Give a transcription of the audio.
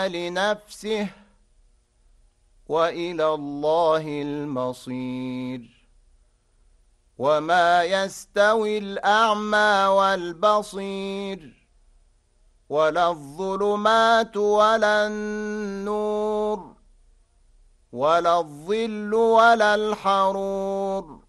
لنفسه وإلى الله المصير وما يستوي الأعمى والبصير ولا الظلمات ولا النور ولا الظل ولا الحرور